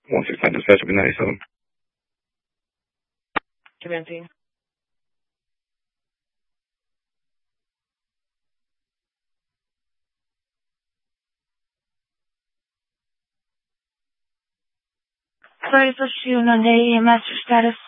169 dispatch will be 97. Commencing. Sorry for shooting on the EMS status.